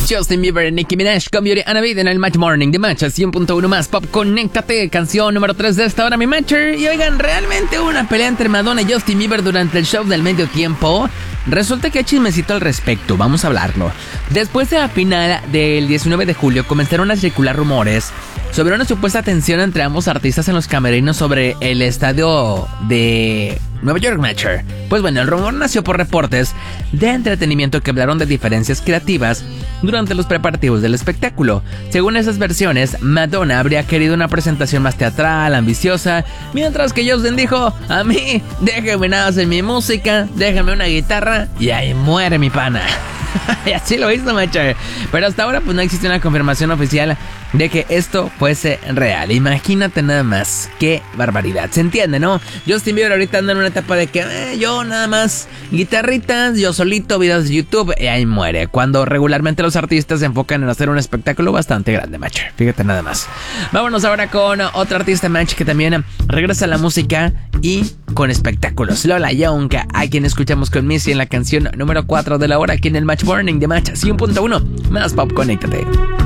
Justin Bieber, Nicki Minaj con Beauty and the Beat en el Match Morning de Match 100.1 más Pop. Conéctate, canción número 3 de esta hora, mi Matcher. Y oigan, realmente hubo una pelea entre Madonna y Justin Bieber durante el show del medio tiempo. Resulta que hay chismecito al respecto, vamos a hablarlo. Después de la final del 19 de julio comenzaron a circular rumores sobre una supuesta tensión entre ambos artistas en los camerinos sobre el estadio de Nueva York, Matcher. Pues bueno, el rumor nació por reportes de entretenimiento que hablaron de diferencias creativas durante los preparativos del espectáculo. Según esas versiones, Madonna habría querido una presentación más teatral, ambiciosa, mientras que Justin dijo: a mí, déjenme nada hacer mi música, déjenme una guitarra y ahí muere mi pana. Y así lo hizo, Matcher. Pero hasta ahora pues no existe una confirmación oficial de que esto fuese real. Imagínate nada más, qué barbaridad. Se entiende, ¿no? Justin Bieber ahorita anda en una etapa de que yo nada más guitarritas, yo solito, videos de YouTube y ahí muere. Cuando regularmente los artistas se enfocan en hacer un espectáculo bastante grande, Matcher. Fíjate nada más. Vámonos ahora con otra artista, Match, que también regresa a la música y con espectáculos. Lola Young, a quien escuchamos con Missy en la canción número 4 de la hora aquí en el Match Morning de Match 100.1 más Pop. Conéctate.